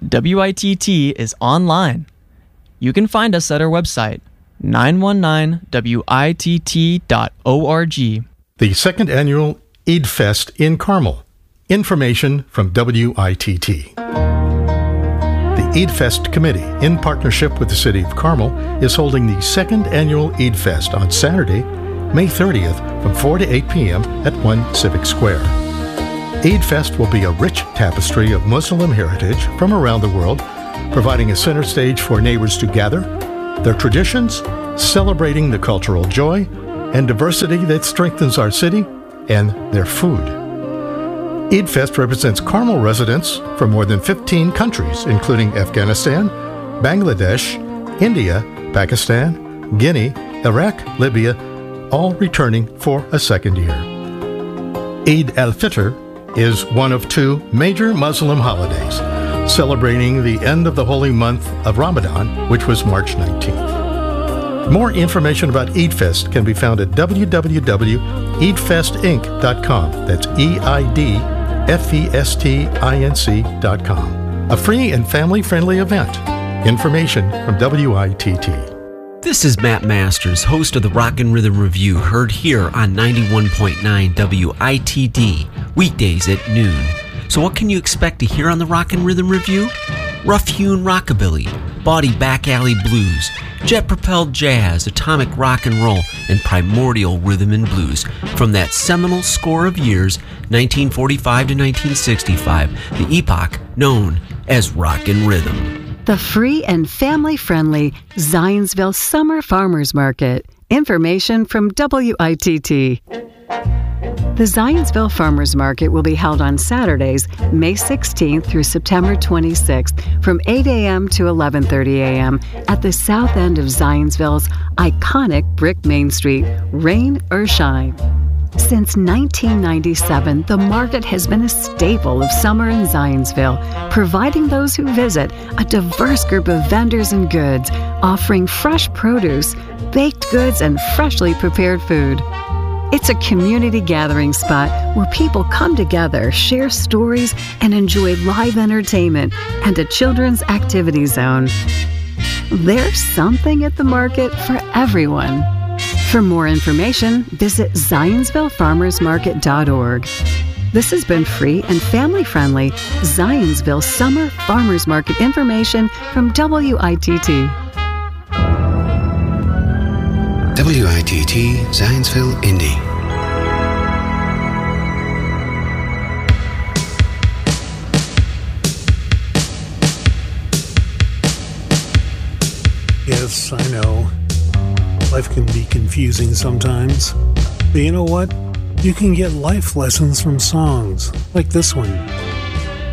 WITT is online. You can find us at our website, 919witt.org. The second annual Eid Fest in Carmel. Information from WITT. The Eid Fest Committee, in partnership with the City of Carmel, is holding the second annual Eid Fest on Saturday, May 30th from 4 to 8 p.m. at 1 Civic Square. Eid Fest will be a rich tapestry of Muslim heritage from around the world, providing a center stage for neighbors to gather, their traditions, celebrating the cultural joy and diversity that strengthens our city, and their food. Eid Fest represents Carmel residents from more than 15 countries, including Afghanistan, Bangladesh, India, Pakistan, Guinea, Iraq, Libya, all returning for a second year. Eid al-Fitr is one of two major Muslim holidays, celebrating the end of the holy month of Ramadan, which was March 19th. More information about Eid Fest can be found at www.eidfestinc.com. That's EIDFESTINC.com. A free and family-friendly event. Information from WITT. This is Matt Masters, host of the Rock and Rhythm Review, heard here on 91.9 WITD, weekdays at noon. So what can you expect to hear on the Rock and Rhythm Review? Rough-hewn rockabilly, bawdy back alley blues, jet-propelled jazz, atomic rock and roll, and primordial rhythm and blues from that seminal score of years, 1945 to 1965, the epoch known as Rock and Rhythm. The free and family-friendly Zionsville Summer Farmers Market. Information from WITT. The Zionsville Farmers Market will be held on Saturdays, May 16th through September 26th from 8 a.m. to 11:30 a.m. at the south end of Zionsville's iconic brick Main Street, rain or shine. Since 1997, the market has been a staple of summer in Zionsville, providing those who visit a diverse group of vendors and goods, offering fresh produce, baked goods, and freshly prepared food. It's a community gathering spot where people come together, share stories, and enjoy live entertainment and a children's activity zone. There's something at the market for everyone. For more information, visit ZionsvilleFarmersMarket.org. This has been free and family-friendly Zionsville Summer Farmers Market information from WITT. WITT Zionsville, Indy. Yes, I know. Life can be confusing sometimes. But you know what? You can get life lessons from songs, like this one.